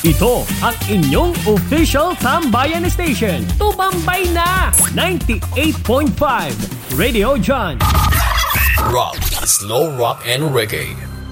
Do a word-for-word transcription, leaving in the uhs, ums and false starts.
Ito ang inyong official Tambayan Station. Tumambay na! ninety-eight point five Radio John. Rock, slow rock and reggae.